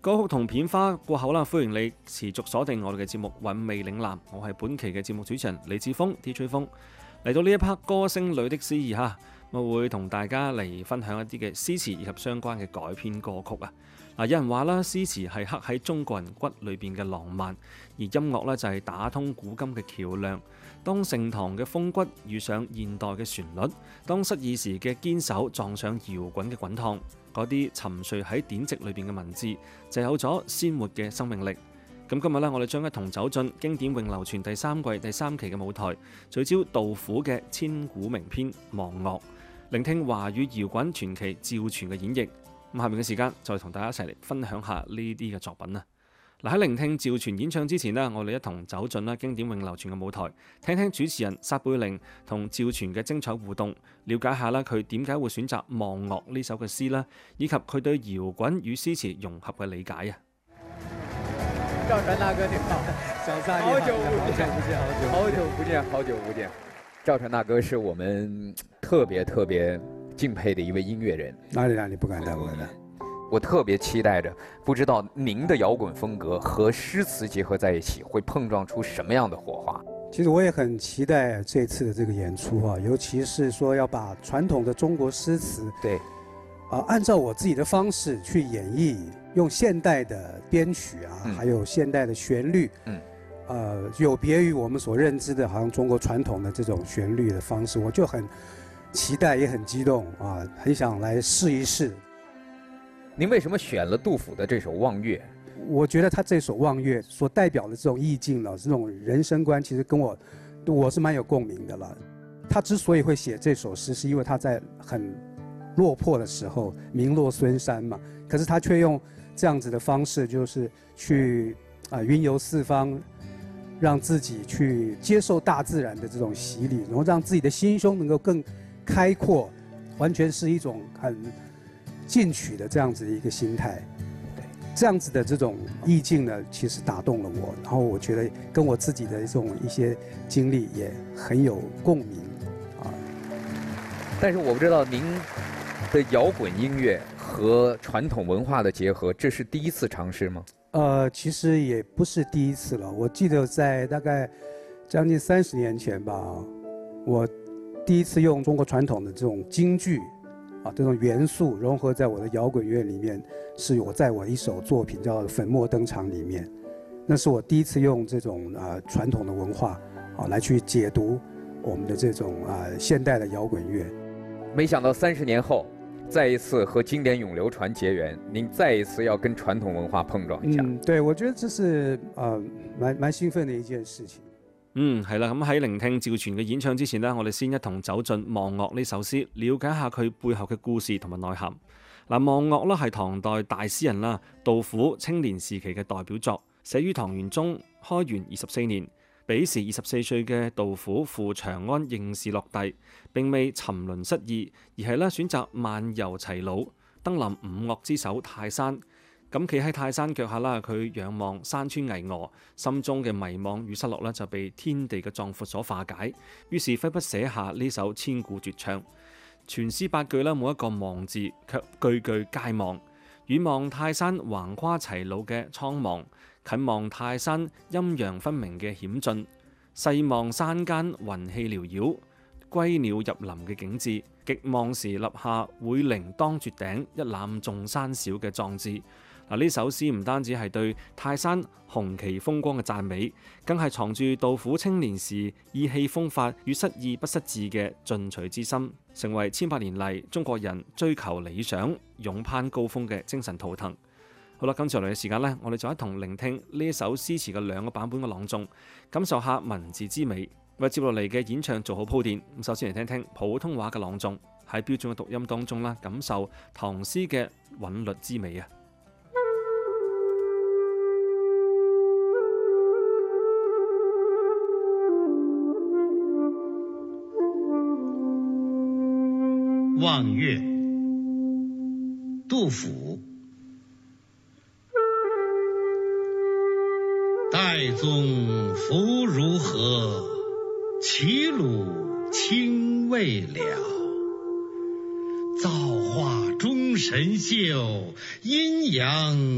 歌曲同片花過後啦，歡迎你持續鎖定我哋嘅節目《韻味嶺南》，我係本期嘅節目主持人李志峰 DJ 風。嚟到呢一 part 歌聲裏的詩意哈，我會同大家嚟分享一啲嘅詩詞以及相關嘅改編歌曲啊。有人話啦，詩詞係刻喺中國人骨裏邊嘅浪漫，而音樂咧就係打通古今嘅橋梁。當盛唐嘅風骨遇上現代嘅旋律，當失意時嘅堅守撞上搖滾嘅滾燙，嗰啲沉睡喺典籍裏邊嘅文字就有咗鮮活嘅生命力。咁今日咧，我哋將一同走進經典詠流傳第3季第3期嘅舞台，聚焦杜甫嘅千古名篇《望岳》，聆聽華語搖滾傳奇趙傳嘅演繹。咁下面嘅時間再同大家一齊嚟分享下呢啲嘅作品啦。喺聆聽趙傳演唱之前呢，我哋一同走進啦經典詠流傳嘅舞台，聽聽主持人撒貝寧同趙傳嘅精彩互動，了解下啦佢點解會選擇《望岳》呢首嘅詩啦，以及佢對搖滾與詩詞融合嘅理解啊。 趙傳大哥你好， 小撒好久不見， 好久不見。 趙傳大哥是我們特別敬佩的一位音樂人。 哪裡不敢當， 我特別期待着，不知道您的搖滾風格和詩詞結合在一起，會碰撞出什麼樣的火花？ 其實我也很期待這次的這個演出啊，尤其是說要把傳統的中國詩詞， 對， 按照我自己的方式去演繹，用現代的編曲啊，還有現代的旋律，有別於我們所認知的，好像中國傳統的這種旋律的方式，我就很期待，也很激動啊，很想來試一試。 您為什麼選了杜甫的這首《望岳》？ 我覺得他這首《望岳》所代表的這種意境呢，這種人生觀，其實跟我是蠻有共鳴的了。他之所以會寫這首詩，是因為他在很落魄的時候，名落孫山嘛，可是他卻用這樣子的方式，就是去雲遊四方，讓自己去接受大自然的這種洗禮，然後讓自己的心胸能夠更開闊，完全是一種很進取的這樣子的一個心態。這樣子的這種意境呢，其實打動了我，然後我覺得跟我自己的這種一些經歷也很有共鳴啊。 但是我不知道您的搖滾音樂和傳統文化的結合，這是第一次嘗試嗎？ 其實也不是第一次了。我記得在大概將近30年前吧，我第一次用中國傳統的這種京劇這種元素融合在我的搖滾樂裡面，是我在我一首作品叫《粉墨登場》裡面，那是我第一次用這種傳統的文化來去解讀我們的這種現代的搖滾樂。 沒想到30年後，再一次和經典永流傳結緣，您再一次要跟傳統文化碰撞一下。 對，我覺得這是蠻興奮的一件事情。 係啦，咁喺聆聽趙傳嘅演唱之前呢，我哋先一同走進《望岳》呢首詩，了解下佢背後嘅故事同埋內涵。《望岳》啦係唐代大詩人啦杜甫青年時期嘅代表作，寫於唐玄宗開元24年。彼時24歲嘅杜甫赴長安應試落第，並未沉淪失意，而係選擇漫遊齊魯，登臨五岳之首泰山。咁企喺泰山腳下啦，佢仰望山川巍峨，心中嘅迷惘與失落就被天地嘅壯闊所化解，於是揮筆寫下呢首千古絕唱。全詩8句啦，冇一個望字，卻句句皆望。遠望泰山橫跨齊魯嘅蒼茫，近望泰山陰陽分明嘅險峻，細望山間雲氣繚繞，歸鳥入林嘅景致，極望時立下會陵當絕頂，一覽眾山小嘅壯志。呢首詩唔單止係對泰山雄奇風光嘅讚美，更係藏住杜甫青年時意氣風發與失意不失志嘅進取之心，成為千百年嚟中國人追求理想、勇攀高峰嘅精神圖騰。好啦，今次落嚟嘅時間呢，我哋就一同聆聽呢一首詩詞嘅2個版本嘅朗誦，感受下文字之美。為接落嚟嘅演唱做好鋪墊，咁首先嚟聽聽普通話嘅朗誦，喺標準嘅讀音當中啦，感受唐詩嘅韻律之美啊！ 望岳，杜甫。岱宗夫如何？齐鲁青未了。造化钟神秀，阴阳